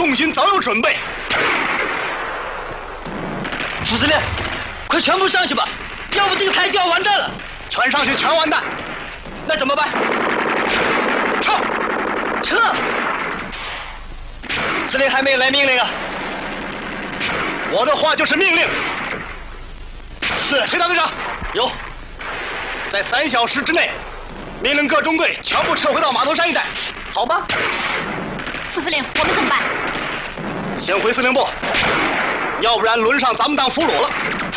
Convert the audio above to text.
共军早有准备。 副司令，快全部上去吧，要不这个排就要完蛋了。 全上去，全完蛋。 那怎么办？ 撤！ 撤！司令还没来命令啊！ 我的话就是命令。 是， 崔大队长， 有。 在3小时之内，命令各中队全部撤回到码头山一带。 好吧。 副司令，我们怎么办？ 先回司令部，要不然轮上咱们当俘虏了。